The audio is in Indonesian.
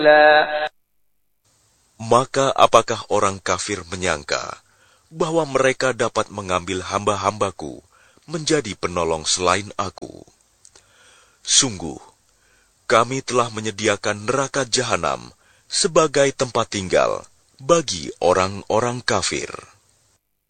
Maka apakah orang kafir menyangka bahwa mereka dapat mengambil hamba-hambaku menjadi penolong selain aku? Sungguh, kami telah menyediakan neraka jahanam sebagai tempat tinggal bagi orang-orang kafir.